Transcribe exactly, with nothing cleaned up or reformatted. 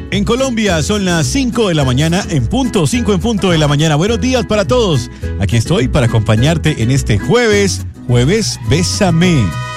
En Colombia son las cinco de la mañana, en punto, cinco en punto de la mañana. Buenos días para todos. Aquí estoy para acompañarte en este jueves, jueves Bésame.